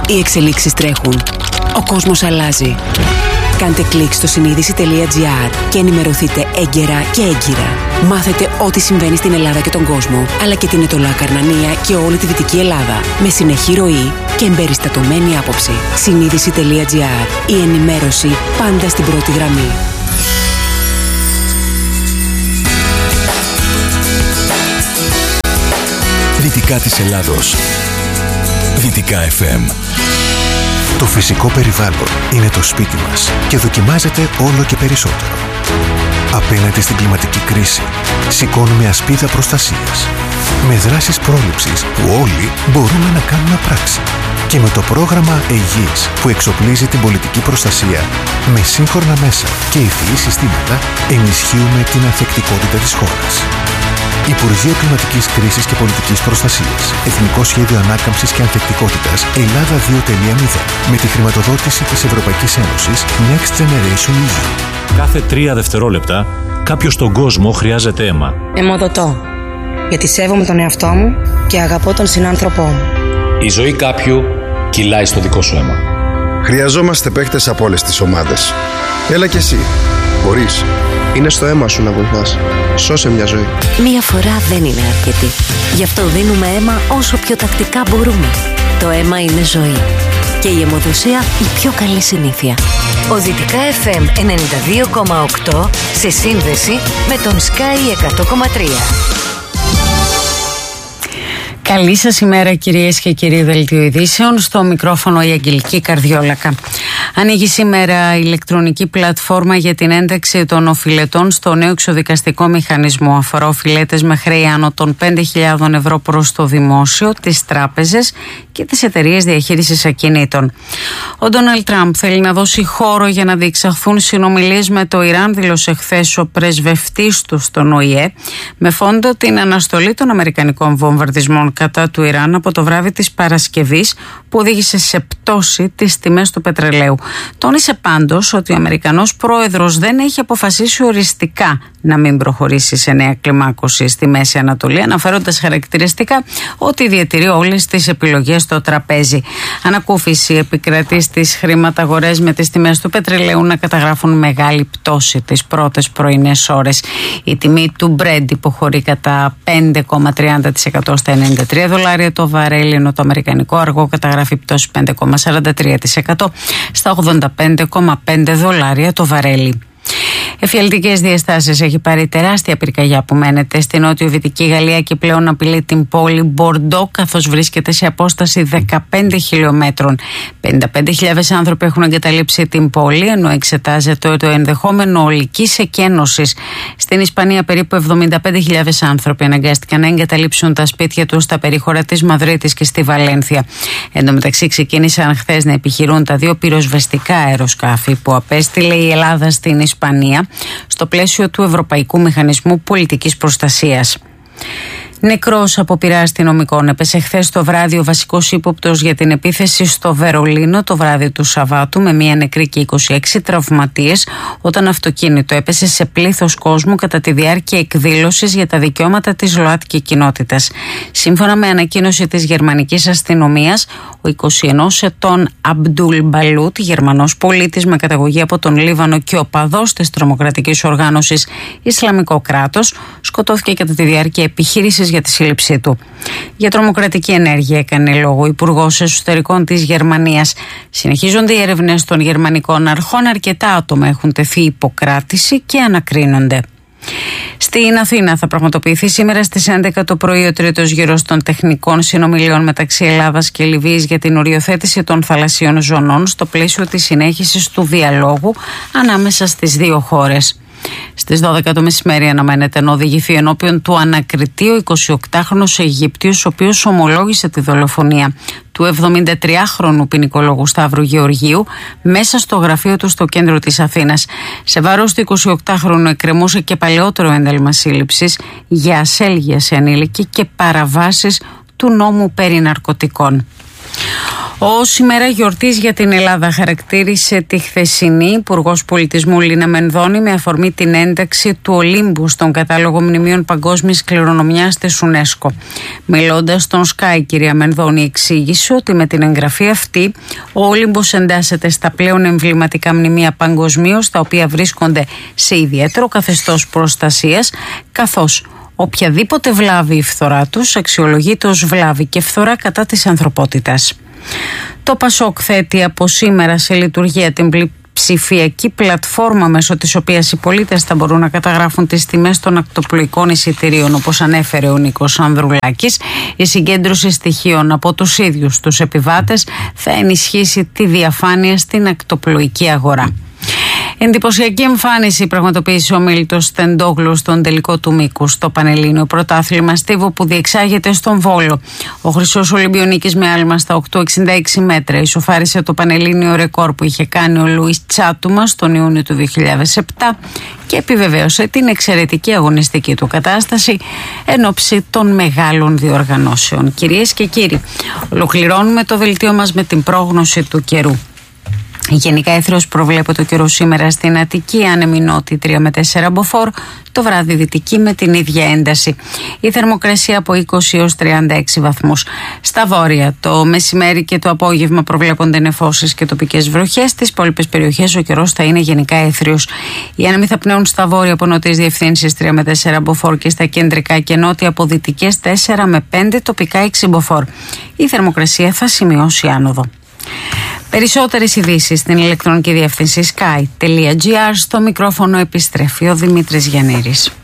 Οι εξελίξεις τρέχουν. Ο κόσμος αλλάζει. Κάντε κλικ στο συνείδηση.gr και ενημερωθείτε έγκαιρα και έγκυρα. Μάθετε ό,τι συμβαίνει στην Ελλάδα και τον κόσμο, αλλά και την Ετωλά Καρνανία και όλη τη Δυτική Ελλάδα. Με συνεχή ροή και εμπεριστατωμένη άποψη. Συνείδηση.gr. Η ενημέρωση πάντα στην πρώτη γραμμή. Δυτικά της Ελλάδος. Δυτικά FM. Το φυσικό περιβάλλον είναι το σπίτι μας και δοκιμάζεται όλο και περισσότερο. Απέναντι στην κλιματική κρίση, σηκώνουμε ασπίδα προστασίας. Με δράσεις πρόληψης που όλοι μπορούμε να κάνουμε πράξη. Και με το πρόγραμμα ΕΓΙΣ που εξοπλίζει την πολιτική προστασία με σύγχρονα μέσα και υφηλή συστήματα, ενισχύουμε την ανθεκτικότητα της χώρας. Υπουργείο Κλιματικής Κρίσης και Πολιτικής Προστασίας. Εθνικό Σχέδιο Ανάκαμψης και Ανθεκτικότητας Ελλάδα 2.0. Με τη χρηματοδότηση της Ευρωπαϊκής Ένωσης Next Generation EU. Κάθε 3 δευτερόλεπτα κάποιος στον κόσμο χρειάζεται αίμα. Αιμοδοτώ. Γιατί σέβομαι τον εαυτό μου και αγαπώ τον συνάνθρωπό μου. Η ζωή κάποιου κυλάει στο δικό σου αίμα. Χρειαζόμαστε παίκτες από όλες τις ομάδες. Έλα κι εσύ. Μπορείς. Είναι στο αίμα σου να βοηθάς. Σώσε μια ζωή. Μία φορά δεν είναι αρκετή. Γι' αυτό δίνουμε αίμα όσο πιο τακτικά μπορούμε. Το αίμα είναι ζωή. Και η αιμοδοσία η πιο καλή συνήθεια. Ο Δυτικά FM 92,8 σε σύνδεση με τον Sky 100,3. Καλή σας ημέρα κυρίες και κύριοι. Δελτίο ειδήσεων, στο μικρόφωνο η Αγγελική Καρδιόλακα. Ανοίγει σήμερα η ηλεκτρονική πλατφόρμα για την ένταξη των οφειλετών στο νέο εξοδικαστικό μηχανισμό. Αφορά οφειλέτες με χρέη άνω των 5.000 ευρώ προς το δημόσιο, τις τράπεζες και τις εταιρείες διαχείρισης ακινήτων. Ο Ντόναλντ Τραμπ θέλει να δώσει χώρο για να διεξαχθούν συνομιλίες με το Ιράν, δήλωσε χθες ο πρεσβευτής του στον ΟΗΕ, με φόντο την αναστολή των αμερικανικών βομβαρδισμών κατά του Ιράν από το βράδυ της Παρασκευής, που οδήγησε σε πτώση τις τιμές του πετρελαίου. Τόνισε πάντως ότι ο Αμερικανός πρόεδρος δεν έχει αποφασίσει οριστικά να μην προχωρήσει σε νέα κλιμάκωση στη Μέση Ανατολή, αναφέροντας χαρακτηριστικά ότι διατηρεί όλες τις επιλογές στο τραπέζι. Ανακούφιση επικρατεί στις χρηματαγορές, με τις τιμές του πετρελαίου να καταγράφουν μεγάλη πτώση τις πρώτες πρωινές ώρες. Η τιμή του Brent υποχωρεί κατά 5,30% στα $93 το βαρέλι, ενώ το αμερικανικό αργό καταγράφει πτώση 5,43% στα $85,5 το βαρέλι. Εφιαλτικές διαστάσεις έχει πάρει τεράστια πυρκαγιά που μένεται στη νότιο-δυτική Γαλλία και πλέον απειλεί την πόλη Μπορντό, καθώς βρίσκεται σε απόσταση 15 χιλιόμετρων. 55.000 άνθρωποι έχουν εγκαταλείψει την πόλη, ενώ εξετάζεται το ενδεχόμενο ολικής εκένωσης. Στην Ισπανία περίπου 75.000 άνθρωποι αναγκάστηκαν να εγκαταλείψουν τα σπίτια τους στα περίχωρα της Μαδρίτης και στη Βαλένθια. Εν τω μεταξύ ξεκίνησαν χθες να επιχειρούν τα 2 πυροσβεστικά αεροσκάφη που απέστειλε η Ελλάδα στην Ισπανία στο πλαίσιο του Ευρωπαϊκού Μηχανισμού Πολιτικής Προστασίας. Νεκρός από πειρά αστυνομικών έπεσε χθες το βράδυ ο βασικός ύποπτος για την επίθεση στο Βερολίνο το βράδυ του Σαββάτου, με μία νεκρή και 26 τραυματίες, όταν αυτοκίνητο έπεσε σε πλήθος κόσμου κατά τη διάρκεια εκδήλωσης για τα δικαιώματα της ΛΟΑΤΚΙ κοινότητας. Σύμφωνα με ανακοίνωση της γερμανικής αστυνομίας, ο 21 ετών Αμπντούλ Μπαλούτ, Γερμανός πολίτης με καταγωγή από τον Λίβανο και οπαδός της τρομοκρατικής οργάνωσης Ισλαμικό κράτος, σκοτώθηκε κατά τη διάρκεια επιχείρησης για τη σύλληψή του. Για τρομοκρατική ενέργεια έκανε λόγο ο Υπουργός Εσωτερικών της Γερμανίας. Συνεχίζονται οι έρευνες των γερμανικών αρχών. Αρκετά άτομα έχουν τεθεί υποκράτηση και ανακρίνονται. Στην Αθήνα θα πραγματοποιηθεί σήμερα στις 11 το πρωί ο τρίτος γύρος των τεχνικών συνομιλιών μεταξύ Ελλάδας και Λιβύης για την οριοθέτηση των θαλασσίων ζωνών, στο πλαίσιο της συνέχισης του διαλόγου ανάμεσα στις δύο χώρες. Στις 12 το μεσημέρι αναμένεται να οδηγηθεί ενώπιον του ανακριτή ο 28χρονος Αιγύπτιος, ο οποίος ομολόγησε τη δολοφονία του 73χρονου ποινικολόγου Σταύρου Γεωργίου μέσα στο γραφείο του στο κέντρο της Αθήνας. Σε βάρος του 28χρονου εκκρεμούσε και παλαιότερο ένταλμα σύλληψης για ασέλγεια σε ανήλικη και παραβάσεις του νόμου περί ναρκωτικών. Ως ημέρα γιορτής για την Ελλάδα χαρακτήρισε τη χθεσινή Υπουργός Πολιτισμού Λίνα Μενδώνη με αφορμή την ένταξη του Ολύμπου στον κατάλογο μνημείων παγκόσμιας κληρονομιάς της UNESCO. Μιλώντας στον Sky, κυρία Μενδώνη εξήγησε ότι με την εγγραφή αυτή ο Όλυμπος εντάσσεται στα πλέον εμβληματικά μνημεία παγκοσμίως, τα οποία βρίσκονται σε ιδιαίτερο καθεστώς προστασίας, καθώς οποιαδήποτε βλάβη ή φθορά τους αξιολογείται ως βλάβη και φθορά κατά της ανθρωπότητας. Το ΠΑΣΟΚ θέτει από σήμερα σε λειτουργία την ψηφιακή πλατφόρμα μέσω της οποίας οι πολίτες θα μπορούν να καταγράφουν τις τιμές των ακτοπλοϊκών εισιτηρίων, όπως ανέφερε ο Νίκος Ανδρουλάκης. Η συγκέντρωση στοιχείων από τους ίδιους τους επιβάτες θα ενισχύσει τη διαφάνεια στην ακτοπλοϊκή αγορά. Εντυπωσιακή εμφάνιση πραγματοποίησε ο Μίλτος Στεντόγλου στον τελικό του μήκους στο Πανελλήνιο Πρωτάθλημα Στίβου που διεξάγεται στον Βόλο. Ο Χρυσός Ολυμπιονίκης με άλμα στα 8,66 μέτρα ισοφάρισε το Πανελλήνιο ρεκόρ που είχε κάνει ο Λουίς Τσάτουμας τον Ιούνιο του 2007 και επιβεβαίωσε την εξαιρετική αγωνιστική του κατάσταση εν ώψη των μεγάλων διοργανώσεων. Κυρίες και κύριοι, ολοκληρώνουμε το δελτίο μας με την πρόγνωση του καιρού. Γενικά έθριος προβλέπεται το καιρό σήμερα στην Αττική, άνεμη νότιη 3 με 4 μποφόρ, το βράδυ δυτική με την ίδια ένταση. Η θερμοκρασία από 20 έως 36 βαθμούς. Στα βόρεια, το μεσημέρι και το απόγευμα προβλέπονται νεφώσεις και τοπικές βροχές. Στις υπόλοιπες περιοχές ο καιρός θα είναι γενικά έθριος. Οι άνεμοι θα πνέουν στα βόρεια από νότιες διευθύνσεις 3 με 4 μποφόρ και στα κεντρικά και νότια από δυτικές 4 με 5, τοπικά 6 μποφόρ. Η θερμοκρασία θα σημειώσει άνοδο. Περισσότερες ειδήσεις στην ηλεκτρονική διεύθυνση sky.gr. Στο μικρόφωνο επιστρέφει ο Δημήτρης Γιαννήρης.